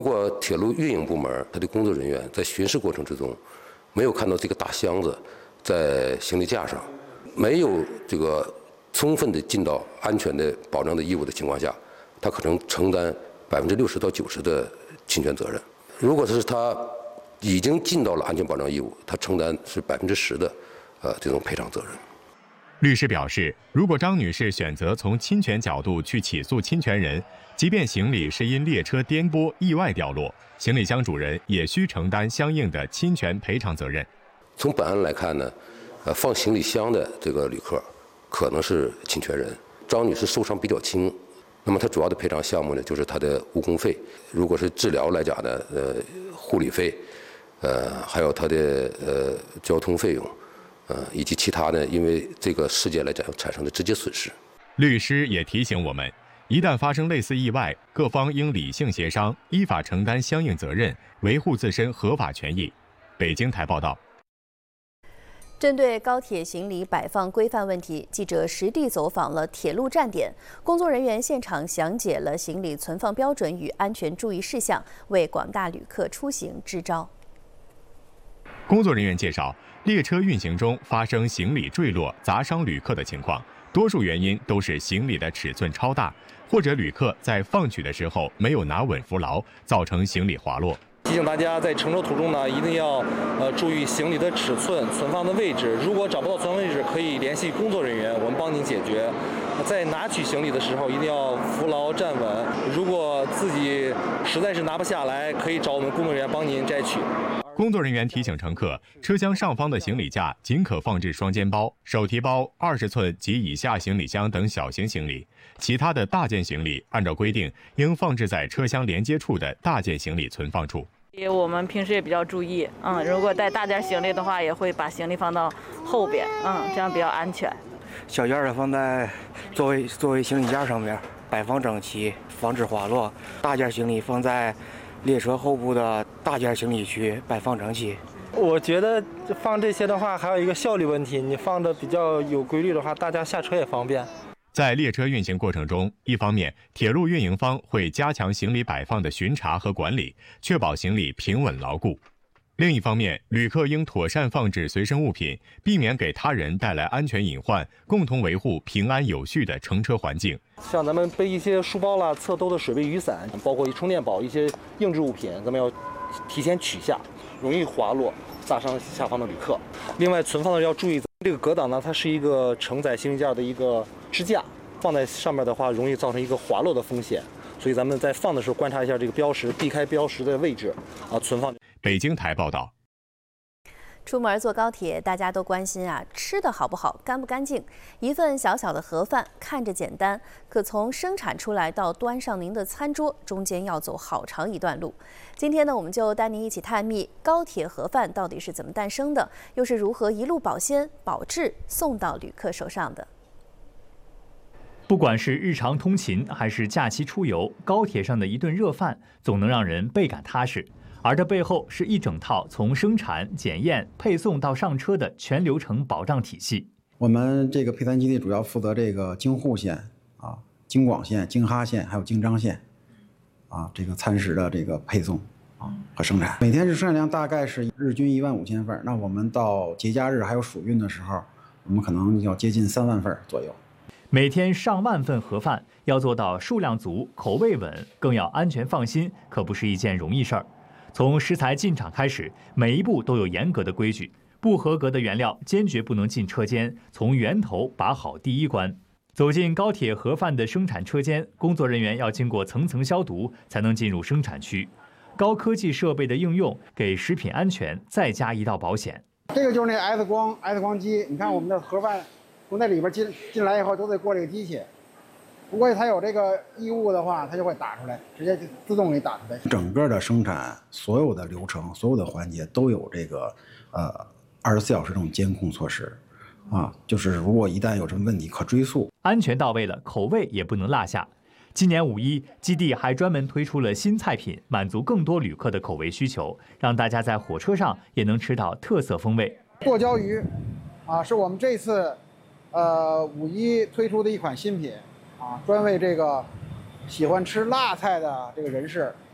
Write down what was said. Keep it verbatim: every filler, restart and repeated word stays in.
如果铁路运营部门它的工作人员在巡视过程之中，没有看到这个大箱子在行李架上，没有这个充分的尽到安全的保障的义务的情况下，他可能承担百分之六十到九十的侵权责任。如果是他已经尽到了安全保障义务，他承担是百分之十的呃这种赔偿责任。 律师表示，如果张女士选择从侵权角度去起诉侵权人，即便行李是因列车颠簸意外掉落，行李箱主人也需承担相应的侵权赔偿责任。 从本案来看呢，呃，放行李箱的这个旅客可能是侵权人。张女士受伤比较轻，那么她主要的赔偿项目呢，就是她的误工费。如果是治疗来讲呢，呃，护理费，呃，还有她的呃交通费用。呃，以及其他呢，因为这个事件来讲产生的直接损失。 律师也提醒我们，一旦发生类似意外，各方应理性协商，依法承担相应责任，维护自身合法权益。北京台报道。 针对高铁行李摆放规范问题，记者实地走访了铁路站点，工作人员现场详解了行李存放标准与安全注意事项，为广大旅客出行支招。 工作人员介绍，列车运行中发生行李坠落砸伤旅客的情况，多数原因都是行李的尺寸超大，或者旅客在放取的时候没有拿稳扶牢，造成行李滑落。 提醒大家在乘车途中呢，一定要呃注意行李的尺寸、存放的位置。如果找不到存放位置，可以联系工作人员，我们帮您解决。在拿取行李的时候，一定要扶牢站稳。如果自己实在是拿不下来，可以找我们工作人员帮您摘取。 工作人员提醒乘客，车厢上方的行李架仅可放置双肩包、手提包、二十寸及以下行李箱等小型行李，其他的大件行李按照规定应放置在车厢连接处的大件行李存放处。 我们平时也比较注意，嗯，如果带大件行李的话，也会把行李放到后边，嗯，这样比较安全。 小件的放在座位座位行李架上面，摆放整齐，防止滑落；大件行李放在列车后部的大件行李区，摆放整齐。 我觉得放这些的话，还有一个效率问题，你放的比较有规律的话，大家下车也方便。 在列车运行过程中，一方面，铁路运营方会加强行李摆放的巡查和管理，确保行李平稳牢固；另一方面，旅客应妥善放置随身物品，避免给他人带来安全隐患，共同维护平安有序的乘车环境。 像咱们背一些书包啦、侧兜的水杯、雨伞，包括一充电宝一些硬质物品，咱们要提前取下，容易滑落砸伤下方的旅客。另外，存放的要注意，这个隔挡呢，它是一个承载行李架的一个支架，放在上面的话，容易造成一个滑落的风险。所以咱们在放的时候观察一下这个标识，避开标识的位置啊，存放。 北京台报道。 出门坐高铁，大家都关心啊，吃的好不好，干不干净。一份小小的盒饭看着简单，可从生产出来到端上您的餐桌，中间要走好长一段路。今天呢，我们就带您一起探秘高铁盒饭到底是怎么诞生的，又是如何一路保鲜保质送到旅客手上的。 不管是日常通勤还是假期出游，高铁上的一顿热饭总能让人倍感踏实。而这背后是一整套从生产、检验、配送到上车的全流程保障体系。 我们这个配餐基地主要负责这个京沪线啊、京广线、京哈线还有京张线啊这个餐食的这个配送啊和生产。每天日生产量大概是日均一万五千份，那我们到节假日还有暑运的时候，我们可能要接近三万份左右。 每天上万份盒饭，要做到数量足、口味稳，更要安全放心，可不是一件容易事儿。从食材进场开始，每一步都有严格的规矩，不合格的原料坚决不能进车间，从源头把好第一关。走进高铁盒饭的生产车间，工作人员要经过层层消毒，才能进入生产区。高科技设备的应用，给食品安全再加一道保险。 这个就是那 X 光 X 光机，你看我们的盒饭从那里边进进来以后，都得过这个机器。如果它有这个异物的话，它就会打出来，直接就自动给打出来。整个的生产所有的流程、所有的环节都有这个呃二十四小时这种监控措施，啊，就是如果一旦有什么问题可追溯。 安全到位了，口味也不能落下。今年五一，基地还专门推出了新菜品，满足更多旅客的口味需求，让大家在火车上也能吃到特色风味。 剁椒鱼，啊，是我们这次呃五一推出的一款新品。啊，专为这个喜欢吃辣菜的这个人士